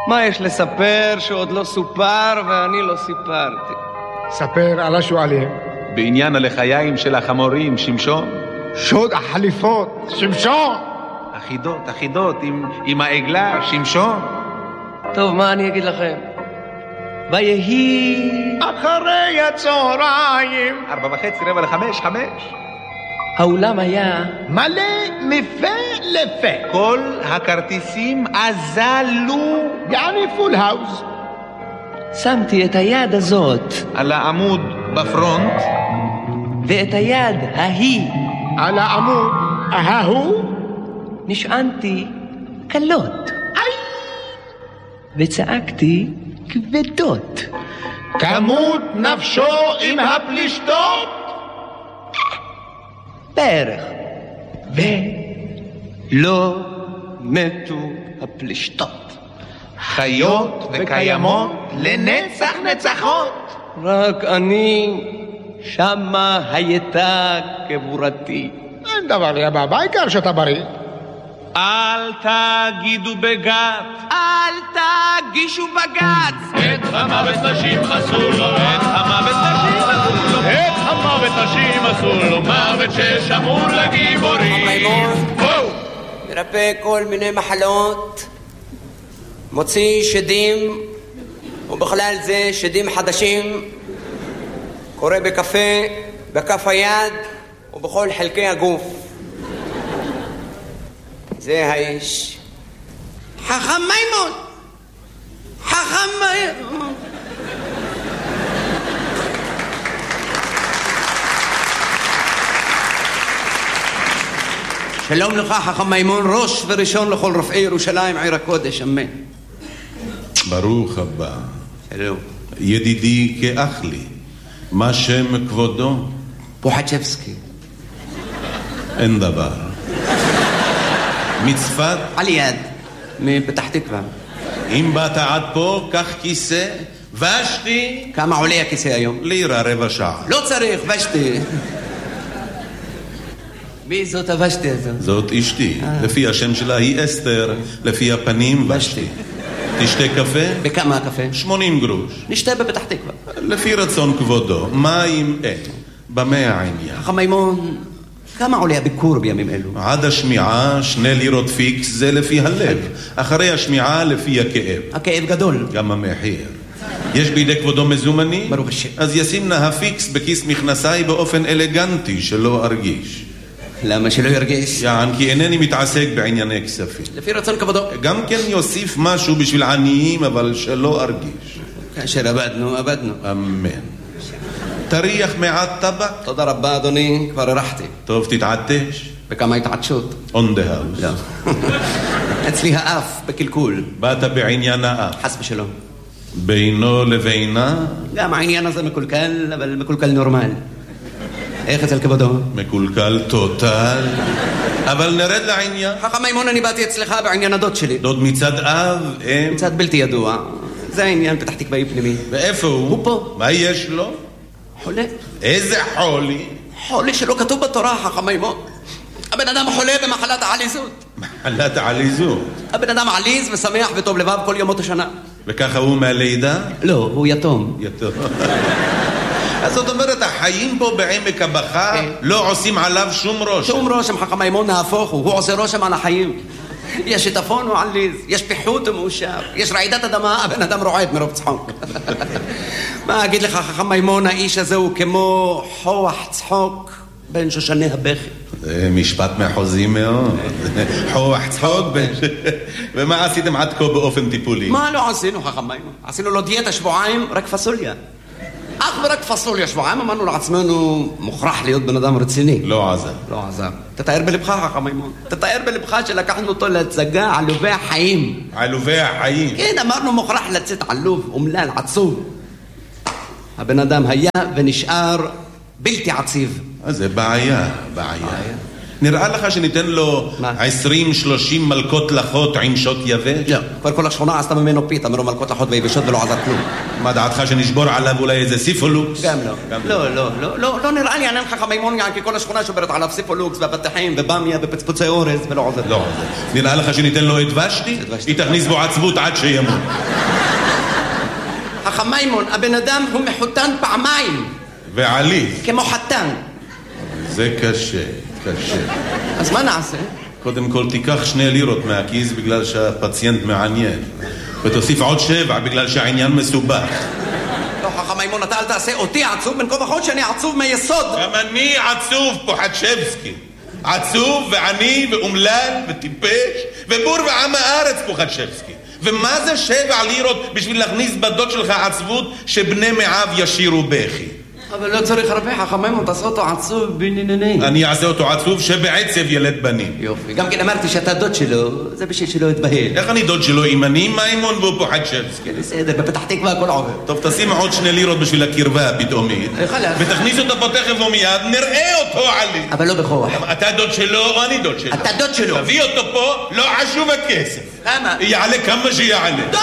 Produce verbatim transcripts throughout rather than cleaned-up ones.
מה יש לספר שעוד לא סופר ואני לא סיפרתי? ספר על השואלים. בעניין הלחיים של החמורים, שמשון. שוד החליפות, שמשון. אחידות, אחידות, עם, עם העגלה, שמשון. טוב, מה אני אגיד לכם? ויהי אחרי הצהריים. ארבע וחצי, רבע לחמש, חמש. האולם היה מלא מפה לפה. כל הכרטיסים אזלו. יעני פול האוס. שמתי את היד הזאת על העמוד בפרונט. ואת היד ההיא על העמוד ההוא. נשענתי קלות. וצעקתי כבדות. כמות נפשו עם הפלישתות. בערך. ולא מתו הפלישתות. חיות וקיימות לנצח נצחות. רק אני שמה הייתה קבורתי. אין דבר לי הבא, בעיקר שאתה בריא. אל תגידו בגת, אל תגישו בגץ. את המוות נשים אסור לו, את המוות נשים אסור לו, את המוות נשים אסור לו, מוות ששמור לגיבורים. מרפא כל מיני מחלות, מוציא שדים, ובכלל זה שדים חדשים, קורא בקפה, בכף היד ובכל חלקי הגוף. זה האיש. חכם מימון! חכם מימון! שלום לך חכם מימון, ראש וראשון לכל רופאי ירושלים, עיר הקודש, אמן. ברוך הבא. שלום. ידידי כאח לי, מה שם כבודו? פוחצ'בסקי. אין דבר. מצפת? על יד, מפתח תקווה. אם באת עד פה, קח כיסא, ושתי. כמה עולה הכיסא היום? לירה רבע שעה. לא צריך, ושתי. מי זאת הוושתי הזאת? זאת אשתי. לפי השם שלה היא אסתר, לפי הפנים ושתי. תשתה קפה? בכמה הקפה? שמונים גרוש. נשתה בפתח תקווה. לפי רצון כבודו, מים אין. במה העניין? חכם מימון, כמה עולה הביקור בימים אלו? עד השמיעה שני לירות פיקס זה לפי הלב. אחרי השמיעה לפי הכאב. הכאב גדול. גם המחיר. יש בידי כבודו מזומני? ברוך השם. אז ישים נא הפיקס בכיס מכנסיי באופן אלגנטי שלא ארגיש. למה שלא ירגיש? יען כי אינני מתעסק בענייני כספים. לפי רצון כבודו. גם כן יוסיף משהו בשביל עניים אבל שלא ארגיש. כאשר עבדנו, עבדנו. אמן. תריח מעט טבק? תודה רבה אדוני, כבר הרחתי. טוב, תתעטש. בכמה התעטשות? On the house. לא. אצלי האף בקלקול. באת בעניין האף. חס ושלום. בינו לבינה? גם העניין הזה מקולקל, אבל מקולקל נורמל. איך אצל כבודו? מקולקל טוטל. אבל נרד לעניין. חכם מימון, אני באתי אצלך בעניין הדוד שלי. דוד מצד אב, אם? מצד בלתי ידוע. זה העניין פתח תקוואי פנימי. ואיפה הוא? הוא פה. מה יש לו? חולה. איזה חולי? חולה שלא כתוב בתורה, חכם מימון. הבן אדם חולה במחלת העליזות. מחלת העליזות? הבן אדם עליז ושמח וטוב לבב כל ימות השנה. וככה הוא מהלידה? לא, הוא יתום. יתום. אז זאת אומרת, החיים פה בעמק הבכה לא עושים עליו שום רושם. שום רושם, חכם מימון, נהפוך הוא. הוא עושה רושם על החיים. יש שיטפון, הוא עליז. יש פיחות, הוא מאושר. יש רעידת אדמה, הבן אדם רועד מרוב צחוק. מה אגיד לך, חכם מימון, האיש הזה הוא כמו חוח צחוק בין שושני הבכי. זה משפט מחוזי מאוד. חוח צחוק בין... ומה עשיתם עד כה באופן טיפולי? מה לא עשינו, חכם מימון? עשינו לו דיאטה שבועיים, רק פסוליה. אך ורק פסוליה שבועיים, אמרנו לעצמנו, מוכרח להיות בן אדם רציני. לא עזר. לא עזר. תתאר בלבך, חכם מימון. תתאר בלבך שלקחנו אותו להצגה עלובי החיים. עלובי החיים? כן, אמרנו מוכרח לצאת עלוב, אומלל, עצוב. הבן אדם היה ונשאר בלתי עציב. אז זה בעיה, בעיה. נראה לך שניתן לו מה? עשרים שלושים מלכות לחות עם שוט יבש? לא, כבר כל השכונה עשתה ממנו פיתה, מרו מלכות לחות ויבשות ולא עזר כלום. מה דעתך שנשבור עליו אולי איזה סיפולוקס? גם לא. לא, לא, לא, לא, לא נראה לי ענן חכם מימון, כי כל השכונה שוברת עליו סיפולוקס והפתחים ובמיה ופצפוצי אורז ולא עוזר. לא עוזר. נראה לך שניתן לו את ושתי? היא תכניס בו עצבות עד שימות. חכם מימון, הבן אדם הוא מחותן פעמיים. ועליז. כמו חתן. זה קשה, קשה. אז מה נעשה? קודם כל תיקח שני לירות מהכיס בגלל שהפציינט מעניין. ותוסיף עוד שבע בגלל שהעניין מסובך. לא, חכם מימון, אתה אל תעשה אותי עצוב בין כה וכה שאני עצוב מיסוד. גם אני עצוב, פוחדשבסקי. עצוב ועני ואומלל וטיפש ובור ועם הארץ, פוחדשבסקי. ומה זה שבע לירות בשביל להכניס בדוד שלך עצבות שבני מעב ישירו בכי? אבל לא צריך הרבה, חכם מימון, תעשה אותו עצוב בנינני. אני אעשה אותו עצוב שבעצב ילד בנים. יופי, גם כן אמרתי שאתה דוד שלו, זה בשביל שלא יתבהל. איך אני דוד שלו אם אני מימון והוא פוחדשבסקי? בסדר, בפתח תקווה הכל עובר. טוב, תשים עוד שני לירות בשביל הקרבה הפתאומית. חלאס. ותכניס אותו פה תכף ומיד, נראה אותו עלי. אבל לא בכוח. אתה דוד שלו או אני דוד שלו? אתה דוד שלו. תביא אותו פה, לא חשוב הכסף. כמה? יעלה כמה שיעלה. דוד!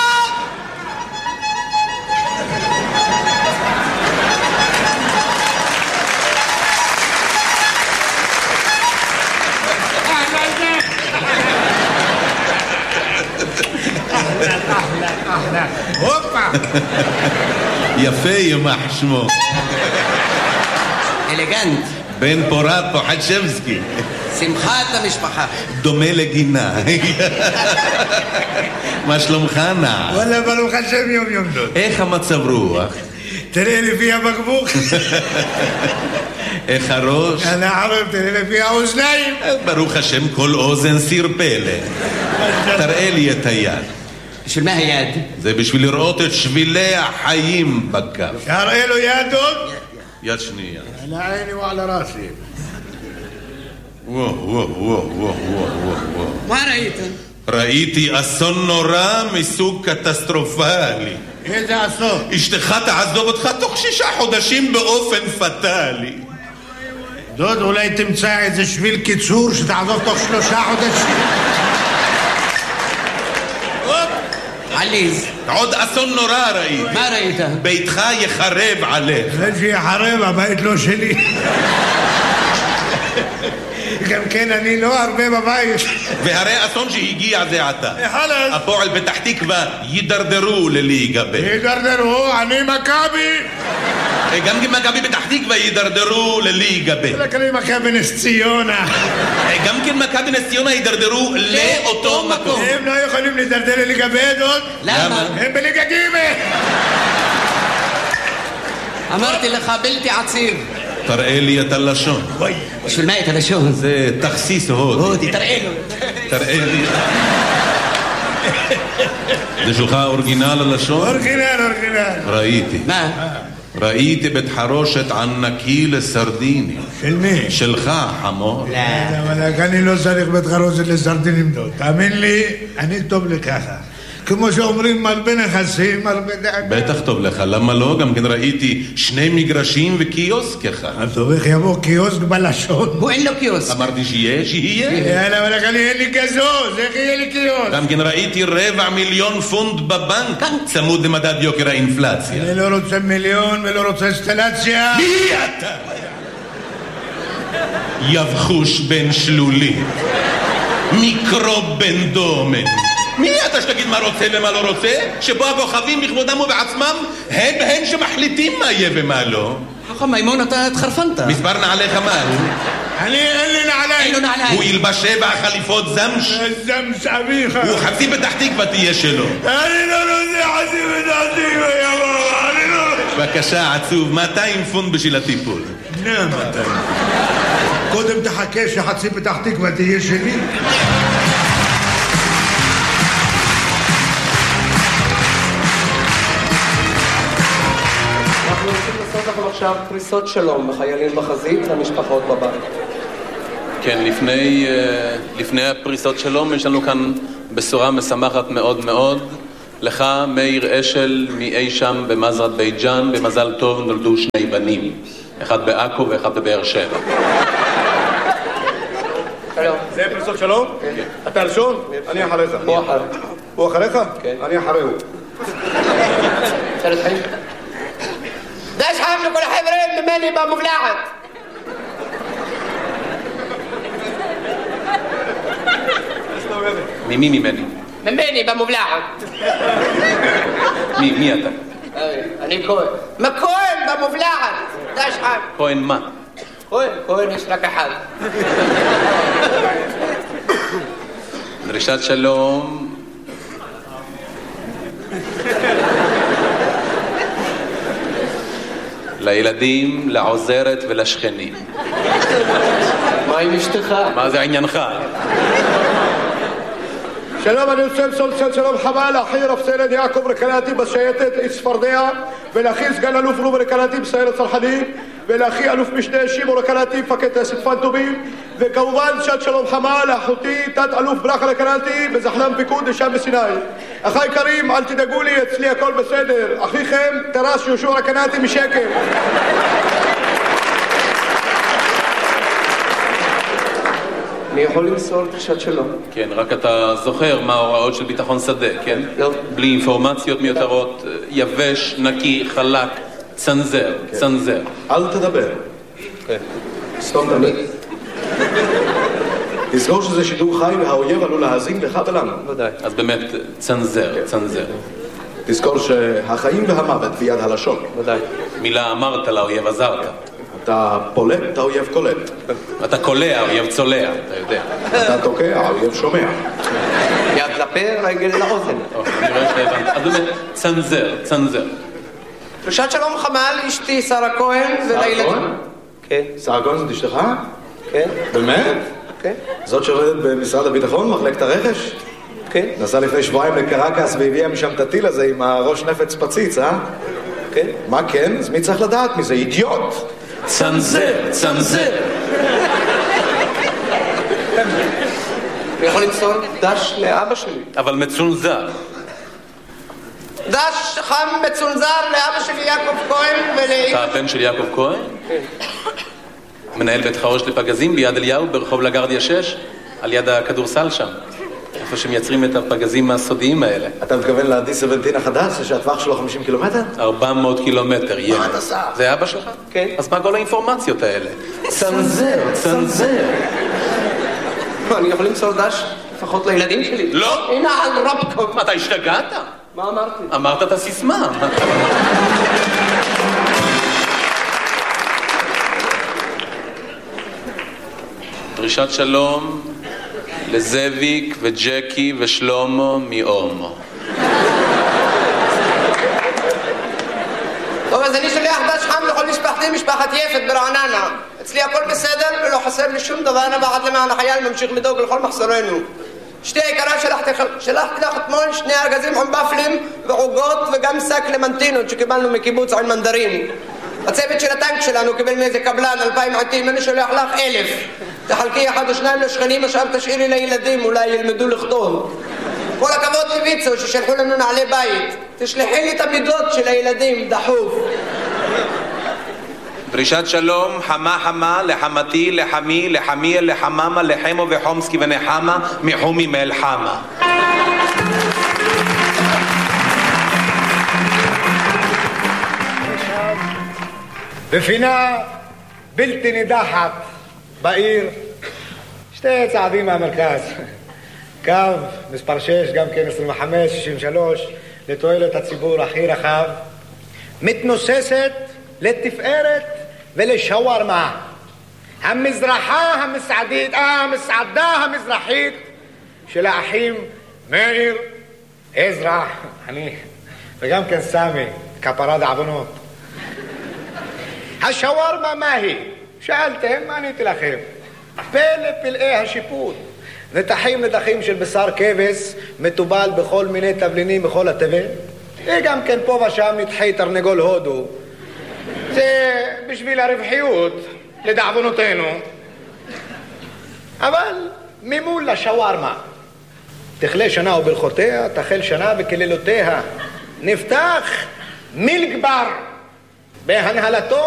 הופה! יפה ימח שמו. אלגנט. בן פורת פוחדשבסקי. שמחת המשפחה. דומה לגינה. מה שלומך נע? וואלה, ברוך השם יום יום דוד. איך המצב רוח? תראה לפי הבקבוק. איך הראש? אני ערב, תראה לפי האוזניים. ברוך השם כל אוזן סיר פלא. תראה לי את היד. של מה היד? זה בשביל לראות את שבילי החיים בכף. תראה לו יד דוד. יד שנייה. על עיני ועל ראסי. וואו, וואו, וואו, וואו, וואו, וואו. מה ראית? ראיתי אסון נורא מסוג קטסטרופלי. איזה אסון? אשתך תעזוב אותך תוך שישה חודשים באופן פטלי. דוד, אולי תמצא איזה שביל קיצור שתעזוב תוך שלושה חודשים. עליז. עוד אסון נורא ראיתי. מה ראית? ביתך יחרב עליך. זה שיחרב, הבית לא שלי. גם כן, אני לא הרבה בבית. והרי אסון שהגיע זה עתה. חלאס. הפועל פתח תקווה יידרדרו לליגה ב'. יידרדרו, אני מכבי. גם כי מכבי פתח תקווה יידרדרו לליגה ב'. רק אני מכבי נס ציונה. גם כן מכבי נס ציונה יידרדרו לאותו מקום. הם לא יכולים להידרדר לליגה ב' עוד? למה? הם בליגה ג'. אמרתי לך בלתי עציר. תראה לי את הלשון. בשביל מה את הלשון? זה תכסיס הודי. הודי, תראה לו. תראה לי. זה שלך אורגינל הלשון? אורגינל, אורגינל. ראיתי. מה? ראיתי בית חרושת ענקי לסרדינים. של מי? שלך, חמור. לא. אבל אני לא צריך בית חרושת לסרדינים דוד. תאמין לי, אני טוב לי ככה. כמו שאומרים מרבה נכסים, מרבה דאגה. בטח טוב לך, למה לא? גם כן ראיתי שני מגרשים וקיוסק אחד. אז טוב, איך יבוא קיוסק בלשון? הוא אין לו קיוסק. אמרתי שיהיה, שיהיה. יאללה, אבל אני אין לי גזוז, איך יהיה לי קיוסק? גם כן ראיתי רבע מיליון פונד בבנק, צמוד למדד יוקר האינפלציה. אני לא רוצה מיליון ולא רוצה אינסטלציה. מי אתה? יבחוש בן שלולית, מיקרוב בן דומן. מי אתה שתגיד מה רוצה ומה לא רוצה? שבו הכוכבים בכבודם ובעצמם הם הם שמחליטים מה יהיה ומה לא. חכם מימון, אתה התחרפנת. מספר נעליך מה הוא? אני אין לי נעליים. אין לו נעליים. הוא ילבש שבע חליפות זמש. זמש אביך. הוא חצי פתח תקווה תהיה שלו. אני לא רוצה חצי פתח תקווה, יא בابا, אני לא... בבקשה, עצוב, מאתיים פונד בשביל הטיפול. נה, מאתיים. קודם תחכה שחצי פתח תקווה תהיה שלי. אנחנו רוצים לעשות לכם עכשיו פריסות שלום לחיילים בחזית למשפחות בבית. כן, לפני, לפני הפריסות שלום יש לנו כאן בשורה משמחת מאוד מאוד. לך, מאיר אשל, מאי שם במזרת בית ג'אן, במזל טוב נולדו שני בנים. אחד בעכו ואחד בבאר שבע. זה פריסות שלום? כן. אתה ראשון? אני אחריך. הוא אחריך. הוא אחריך? כן. אני אחריהו. שלוש חיים. דש חיים לכל החברים ממני במובלעת. ממי ממני? ממני במובלעת. מי, מי אתה? אני כהן. מה כהן במובלעת? דש חיים. כהן מה? כהן, כהן יש רק אחד. דרישת שלום. לילדים, לעוזרת ולשכנים. מה עם אשתך? מה זה עניינך? שלום, אני רוצה למסור שלום חמה לאחי רב סרן יעקב רקנאטי בשייטת צפרדע, ולאחי סגן אלוף רובי רקנאטי בסיירת צנחנים, ולאחי אלוף משנה שמעון רקנאטי מפקד טייסת פנטומים, וכמובן שעת שלום חמה לאחותי תת אלוף ברכה רקנאטי בזחל"ם פיקוד לשם בסיני. אחיי יקרים, אל תדאגו לי, אצלי הכל בסדר. אחיכם תר"ש יהושע רקנאטי משקר. אני יכול למסור דרישת שלום. כן, רק אתה זוכר מה ההוראות של ביטחון שדה, כן? לא. בלי אינפורמציות מיותרות, יבש, נקי, חלק, צנזר, צנזר. אל תדבר. סתום תמיד. תזכור שזה שידור חי והאויב עלול להאזין לך ולנו. ודאי. אז באמת, צנזר, צנזר. תזכור שהחיים והמוות ביד הלשון. ודאי. מילה אמרת לאויב עזרת. אתה פולט, האויב קולט. אתה קולע, האויב צולע, אתה יודע. אתה תוקע, האויב שומע. יד לפה, רגל לאוזן. אני רואה שהבנת. אז באמת, צנזר, צנזר. דרישת שלום חמה לאשתי שרה כהן ולילדים. כן. שרה כהן זאת אשתך? כן. באמת? כן. זאת שעובדת במשרד הביטחון, מחלקת הרכש? כן. נסעה לפני שבועיים לקרקס והביאה משם את הטיל הזה עם הראש נפץ פציץ, אה? כן. מה כן? אז מי צריך לדעת מזה? אידיוט! צנזר, צנזר. אני יכול למסור דש לאבא שלי. אבל מצונזר. דש חם מצונזר לאבא שלי יעקב כהן ולאמא. אתה הבן של יעקב כהן? כן. מנהל בית חרוש לפגזים ביד אליהו ברחוב לגרדיה שש, על יד הכדורסל שם. איפה שמייצרים את הפגזים הסודיים האלה. אתה מתכוון ל-די שבע עשרה החדש, שהטווח שלו חמישים קילומטר? ארבע מאות קילומטר, ילד. מה אתה עושה? זה אבא שלך? כן. אז מה כל האינפורמציות האלה? צנזר, צנזר. אני יכול למסור דש לפחות לילדים שלי. לא. הנה על רבקוב. מה, אתה השתגעת? מה אמרתי? אמרת את הסיסמה. דרישת שלום לזאביק וג'קי ושלומו מאורמו. טוב, אז אני שולח דש חם לכל משפחתי, משפחת יפת ברעננה. אצלי הכל בסדר ולא חסר לי שום דבר, אני בעד למען החייל ממשיך לדאוג לכל מחסורנו. אשתי היקרה, שלחתי, שלחתי לך אתמול שני ארגזים עם בפלים ועוגות וגם שק למנטינות שקיבלנו מקיבוץ עין מנדרים. הצוות של הטנק שלנו קיבל מאיזה קבלן אלפיים עטים, אני שולח לך אלף. תחלקי אחד או שניים לשכנים, עכשיו תשאירי לילדים, אולי ילמדו לכתוב. כל הכבוד לויצו ששלחו לנו נעלי בית. תשלחי לי את המידות של הילדים, דחוף. דרישת שלום חמה חמה לחמתי, לחמי, לחמי, לחממה, לחמו וחומסקי ונחמה, מחומי מלחמה. בפינה בלתי נידחת בעיר, שתי צעדים מהמרכז, קו מספר שש, גם כן עשרים וחמש שישים ושלוש, לתועלת הציבור הכי רחב, מתנוססת לתפארת ולשווארמה, המזרחה המסעדית, אה, המסעדה המזרחית של האחים מאיר, עזרא, אני, וגם כן סמי, כפרה דעוונות. השווארמה מה היא? שאלתם, מה עניתי לכם? פלא פלאי השיפוט. נתחים נתחים של בשר כבש, מטובל בכל מיני תבלינים בכל התבל. וגם כן פה ושם נתחי תרנגול הודו. זה בשביל הרווחיות, לדעוונותינו. אבל ממול לשווארמה. תכלה שנה וברכותיה, תחל שנה וקללותיה. נפתח מילגבר בהנהלתו